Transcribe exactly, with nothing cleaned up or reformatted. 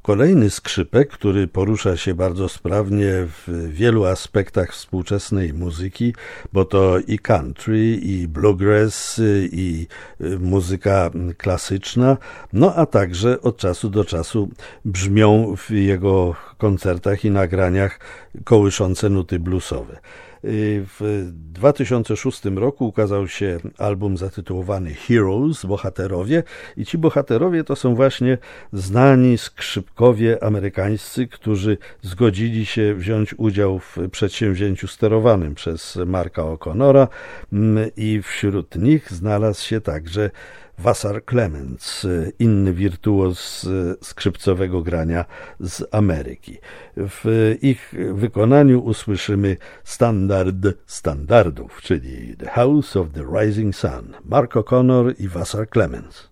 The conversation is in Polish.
Kolejny skrzypek, który porusza się bardzo sprawnie w wielu aspektach współczesnej muzyki, bo to i country, i bluegrass, i muzyka klasyczna, no a także od czasu do czasu brzmią w jego koncertach i nagraniach kołyszące nuty bluesowe. W dwa tysiące szóstym roku ukazał się album zatytułowany Heroes, bohaterowie, i ci bohaterowie to są właśnie znani skrzypkowie amerykańscy, którzy zgodzili się wziąć udział w przedsięwzięciu sterowanym przez Marka O'Connora, i wśród nich znalazł się także Vassar Clements, inny wirtuoz skrzypcowego grania z Ameryki. W ich wykonaniu usłyszymy standard standardów, czyli The House of the Rising Sun, Mark O'Connor i Vassar Clements.